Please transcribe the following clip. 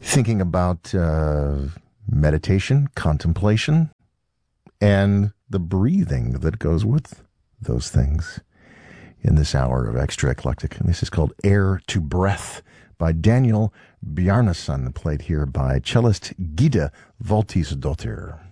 thinking about meditation, contemplation, and the breathing that goes with those things in this hour of Extra Eclectic. And this is called Air to Breath by Daniel Bjarnason, played here by cellist Gida Voltisdottir.